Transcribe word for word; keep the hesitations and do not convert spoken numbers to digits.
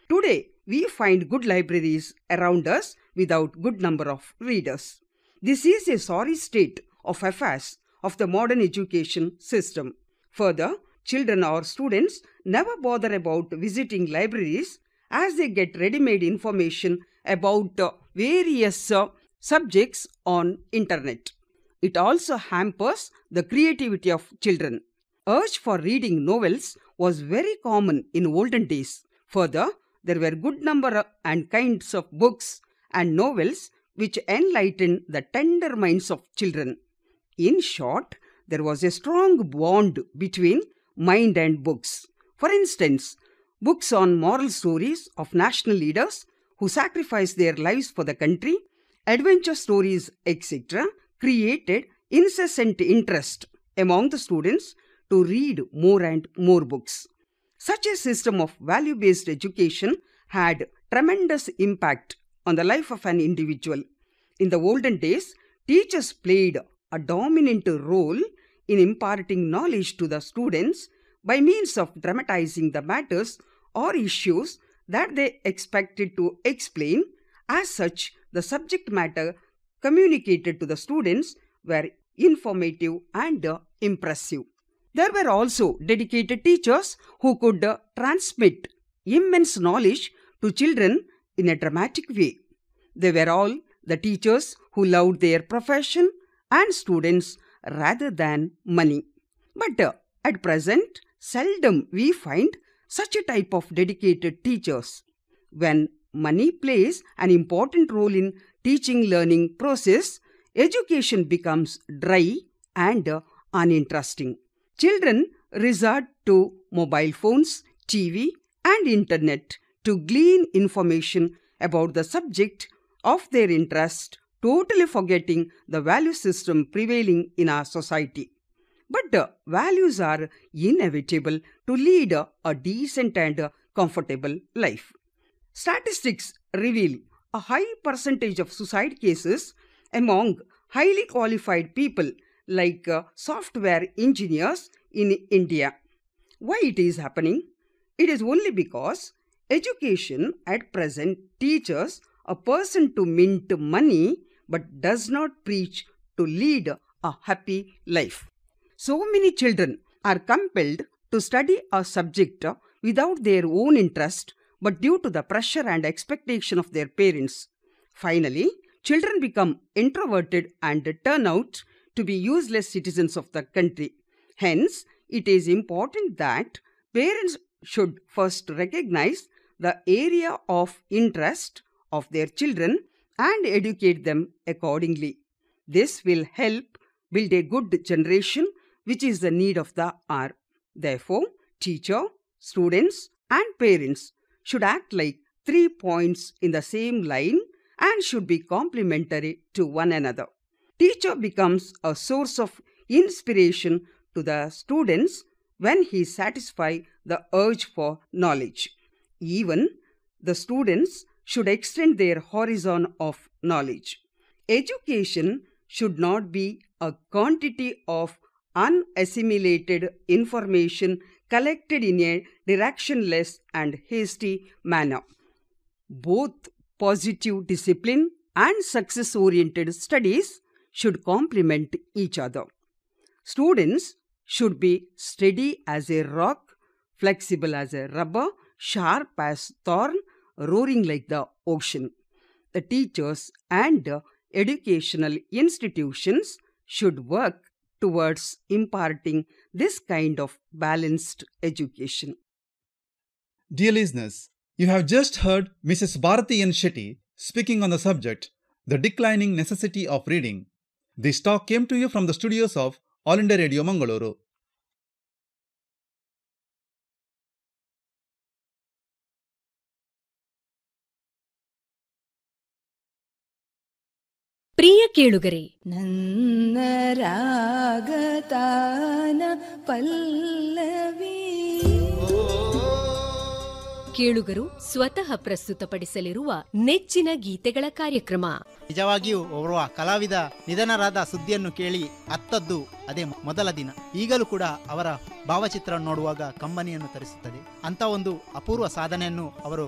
Today, we find good libraries around us without good number of readers. This is a sorry state of affairs of the modern education system. Further, children or students never bother about visiting libraries as they get ready-made information about uh, various uh, subjects on internet. It also hampers the creativity of children. Urge for reading novels was very common in olden days. Further, there were good number and kinds of books and novels which enlightened the tender minds of children. In short, there was a strong bond between mind and books. For instance, books on moral stories of national leaders who sacrificed their lives for the country, adventure stories, et cetera, created incessant interest among the students to read more and more books. Such a system of value-based education had tremendous impact on the life of an individual. In the olden days, teachers played a dominant role in imparting knowledge to the students by means of dramatizing the matters or issues that they expected to explain. As such, the subject matter communicated to the students were informative and uh, impressive. There were also dedicated teachers who could uh, transmit immense knowledge to children in a dramatic way. They were all the teachers who loved their profession and students rather than money. But uh, at present, seldom we find such a type of dedicated teachers. When money plays an important role in teaching learning process, education becomes dry and uh, uninteresting. Children resort to mobile phones, T V and internet to glean information about the subject of their interest, totally forgetting the value system prevailing in our society. But uh, values are inevitable to lead uh, a decent and uh, comfortable life. Statistics reveal a high percentage of suicide cases among highly qualified people like uh, software engineers in India. Why it is happening? It is only because education at present teaches a person to mint money but does not preach to lead a happy life. So many children are compelled to study a subject without their own interest but due to the pressure and expectation of their parents. Finally, children become introverted and turn out to be useless citizens of the country. Hence, it is important that parents should first recognize the area of interest of their children and educate them accordingly. This will help build a good generation, which is the need of the hour. Therefore, teacher, students, and parents should act like three points in the same line and should be complementary to one another. Teacher becomes a source of inspiration to the students when he satisfies the urge for knowledge. Even the students should extend their horizon of knowledge. Education should not be a quantity of unassimilated information collected in a directionless and hasty manner. Both positive discipline and success-oriented studies should complement each other. Students should be steady as a rock, flexible as a rubber, sharp as thorn, roaring like the ocean. The teachers and educational institutions should work towards imparting this kind of balanced education. Dear listeners, you have just heard Missus Bharati N. Shetty speaking on the subject, The Declining Necessity of Reading. This talk came to you from the studios of All India Radio Mangaluru. ಪ್ರಿಯ ಕೇಳುಗರೆ, ನನ್ನ ರಾಗತಾನ ಪಲ್ಲವಿ ಕೇಳುಗರು ಸ್ವತಃ ಪ್ರಸ್ತುತಪಡಿಸಲಿರುವ ನೆಚ್ಚಿನ ಗೀತೆಗಳ ಕಾರ್ಯಕ್ರಮ. ನಿಜವಾಗಿಯೂ ಓರ್ವ ಕಲಾವಿದ ನಿಧನರಾದ ಸುದ್ದಿಯನ್ನು ಕೇಳಿ ಅತ್ತದ್ದು ಅದೇ ಮೊದಲ ದಿನ. ಈಗಲೂ ಕೂಡ ಅವರ ಭಾವಚಿತ್ರ ನೋಡುವಾಗ ಕಂಬನಿಯನ್ನು ತರಿಸುತ್ತದೆ. ಅಂತ ಒಂದು ಅಪೂರ್ವ ಸಾಧನೆಯನ್ನು ಅವರು